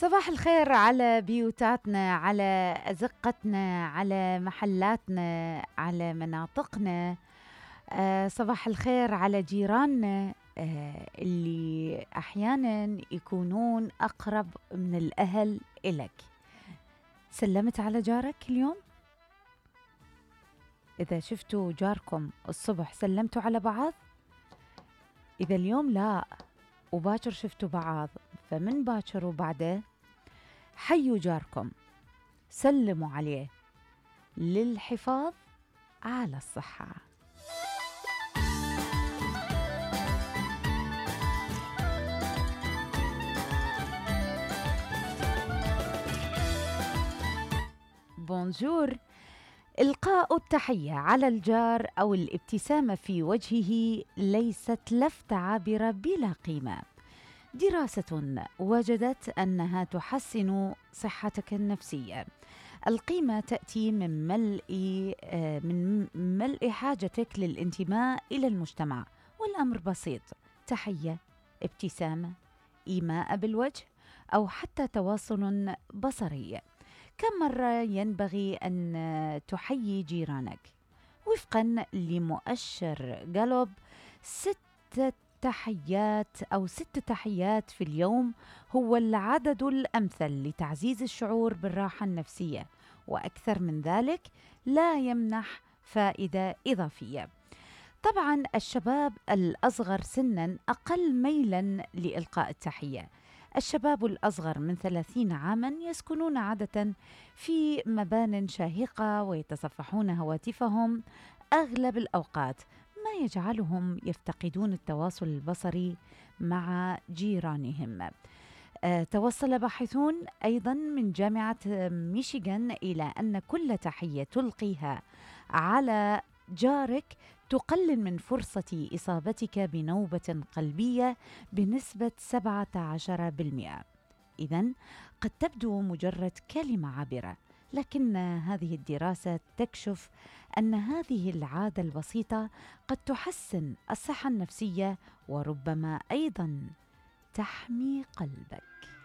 صباح الخير على بيوتاتنا، على أزقتنا، على محلاتنا، على مناطقنا. صباح الخير على جيراننا اللي أحيانا يكونون أقرب من الأهل إلك. سلمت على جارك اليوم؟ إذا شفتوا جاركم الصبح سلمتوا على بعض؟ إذا اليوم لا وباكر شفتوا بعض، فمن باكر وبعده حيوا جاركم، سلموا عليه للحفاظ على الصحة. بونجور. إلقاء التحية على الجار أو الابتسامة في وجهه ليست لفتة عابرة بلا قيمة. دراسة وجدت أنها تحسن صحتك النفسية. القيمة تأتي من ملء حاجتك للانتماء إلى المجتمع، والأمر بسيط: تحية، ابتسامة، إيماء بالوجه، أو حتى تواصل بصري. كم مرة ينبغي أن تحيي جيرانك؟ وفقا لمؤشر جالوب، 6 تحيات في اليوم هو العدد الأمثل لتعزيز الشعور بالراحة النفسية، وأكثر من ذلك لا يمنح فائدة إضافية. طبعا الشباب الأصغر سنا أقل ميلا لإلقاء التحية. الشباب الأصغر من 30 عاما يسكنون عادة في مبان شاهقة ويتصفحون هواتفهم أغلب الأوقات، ما يجعلهم يفتقدون التواصل البصري مع جيرانهم. توصل باحثون أيضا من جامعة ميشيغان إلى أن كل تحية تلقيها على جارك تقلل من فرصة إصابتك بنوبة قلبية بنسبة 17%. إذن قد تبدو مجرد كلمة عابرة، لكن هذه الدراسة تكشف أن هذه العادة البسيطة قد تحسن الصحة النفسية وربما أيضا تحمي قلبك.